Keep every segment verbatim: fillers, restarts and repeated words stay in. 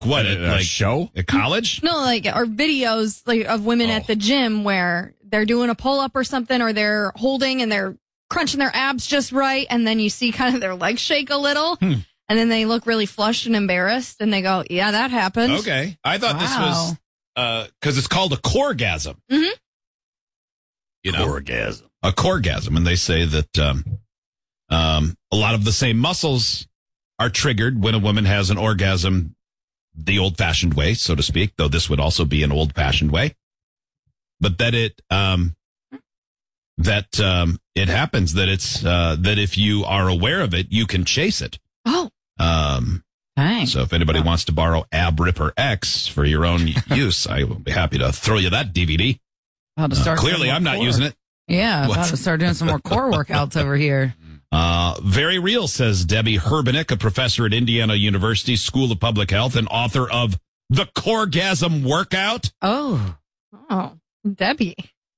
what? A, Like a show? At college? No, like, or videos like of women Oh. at the gym where they're doing a pull up or something, or they're holding and they're crunching their abs just right. And then you see kind of their legs shake a little. Hmm. And then they look really flushed and embarrassed. And they go, yeah, that happened. Okay. I thought this Wow. was, uh, cause it's called a coregasm. Mhm. You know, Orgasm. a coregasm. And they say that, um, um, a lot of the same muscles are triggered when a woman has an orgasm the old fashioned way, so to speak, though this would also be an old fashioned way. But that it, um, that, um, it happens that it's, uh, that if you are aware of it, you can chase it. Oh, Um, Dang. so if anybody wants to borrow Ab Ripper X for your own use, I will be happy to throw you that D V D. About to start Uh, clearly, doing I'm more not core. using it. Yeah, What? about to start doing some more core workouts over here. Uh, very real, says Debbie Herbenick, a professor at Indiana University School of Public Health and author of The Coregasm Workout. Oh, oh, Debbie.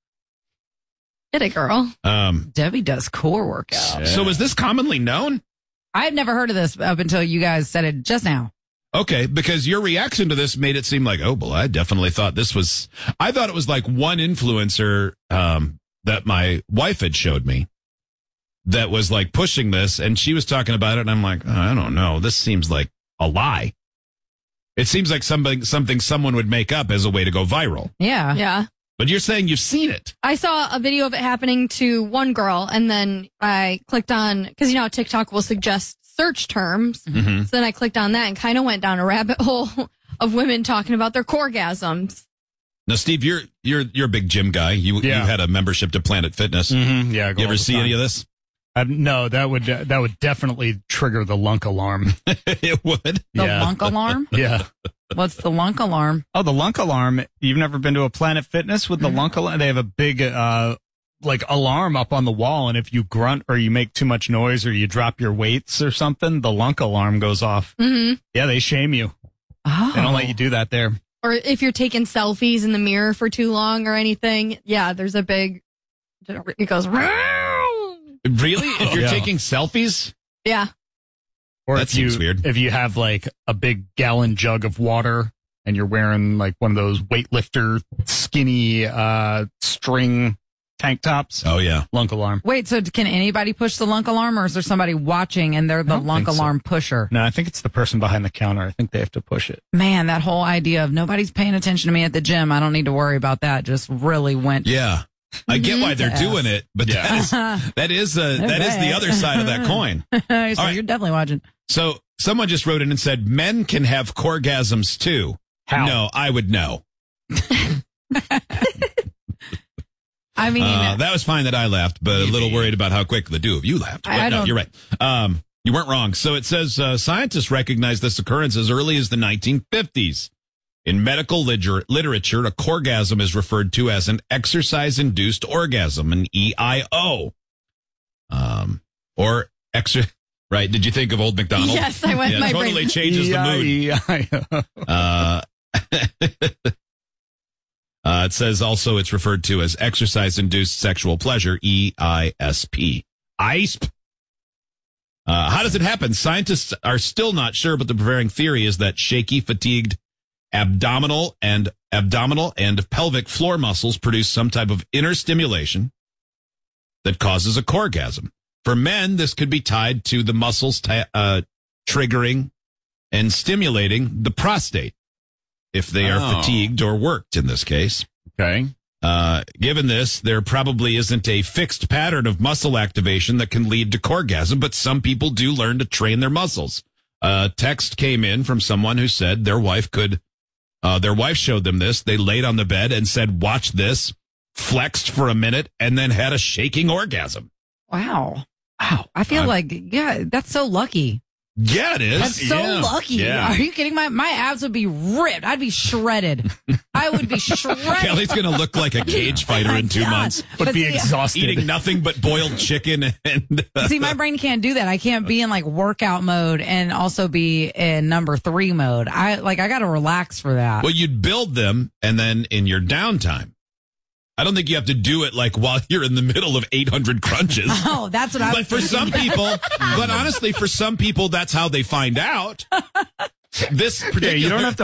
Get it, girl. Um, Debbie does core workouts. So is this commonly known? I had never heard of this up until you guys said it just now. Okay, because your reaction to this made it seem like, oh, well, I definitely thought this was, I thought it was like one influencer um, that my wife had showed me that was like pushing this, and she was talking about it, and I'm like, oh, I don't know. This seems like a lie. It seems like something, something someone would make up as a way to go viral. Yeah. Yeah. But you're saying you've seen it. I saw a video of it happening to one girl, and then I clicked on, because you know how TikTok will suggest search terms. Mm-hmm. So then I clicked on that and kind of went down a rabbit hole of women talking about their coregasms. Now, Steve, you're you're you're a big gym guy. You Yeah. you had a membership to Planet Fitness. Mm-hmm. Yeah. I go You all ever the see time. any of this? Uh, no, that would uh, that would definitely trigger the lunk alarm. It would. The Yeah. lunk alarm? Yeah. What's the lunk alarm? Oh, the lunk alarm. You've never been to a Planet Fitness with the Mm-hmm. lunk alarm? They have a big, uh, like alarm up on the wall. And if you grunt or you make too much noise or you drop your weights or something, the lunk alarm goes off. Mm-hmm. Yeah. They shame you. Oh. They don't let you do that there. Or if you're taking selfies in the mirror for too long or anything, yeah, there's a big, it goes, Really? If you're Yeah. taking selfies? yeah. Or That if you, seems weird. if you have like a big gallon jug of water and you're wearing like one of those weightlifter skinny, uh, string tank tops, Oh, yeah. lunk alarm. Wait, so can anybody push the lunk alarm, or is there somebody watching and they're the don't lunk think so. alarm pusher? No, I think it's the person behind the counter. I think they have to push it. Man, that whole idea of nobody's paying attention to me at the gym, I don't need to worry about that, just really went. Yeah. I get why they're Yes. doing it, but Yeah. that is, that is, uh, that is the Okay. other side of that coin. so right. you're definitely watching. So someone just wrote in and said, men can have coregasms too. How? No, I would know. I mean, Uh, that was fine that I laughed, but a little worried about how quick the two of you laughed. I- But I no, don't- you're right. Um, you weren't wrong. So it says uh, scientists recognized this occurrence as early as the nineteen fifties. In medical liter- literature, a coregasm is referred to as an exercise-induced orgasm, an E I O. Um, or exer. Right? Did you think of Old MacDonald? Yes, I went- Yeah, my totally brain- changes the mood. mood. Uh, uh, it says also it's referred to as exercise-induced sexual pleasure, E I S P. I S P. Uh, how does it happen? Scientists are still not sure, but the prevailing theory is that shaky, fatigued abdominal and abdominal and pelvic floor muscles produce some type of inner stimulation that causes a coregasm. For men, this could be tied to the muscles t- uh, triggering and stimulating the prostate if they are Oh. fatigued or worked in this case. Okay. Uh, given this, there probably isn't a fixed pattern of muscle activation that can lead to coregasm, but some people do learn to train their muscles. A text came in from someone who said their wife could, uh, their wife showed them this. They laid on the bed and said, watch this, flexed for a minute, and then had a shaking orgasm. wow. Wow. I feel I'm- like, yeah, that's so lucky. Yeah, it is. That's so Yeah. lucky. Yeah. Are you kidding? My my abs would be ripped. I'd be shredded. I would be shredded. Kelly's going to look like a cage fighter in two Yeah. months, Would But be see, exhausted. eating nothing but boiled chicken and uh, See, my brain can't do that. I can't be in like workout mode and also be in number three mode. I like I got to relax for that. well, you'd build them, and then in your downtime, I don't think you have to do it like while you're in the middle of eight hundred crunches. Oh, that's what I But was for thinking. some people, but honestly, for some people, that's how they find out. This particular. Yeah, you don't have to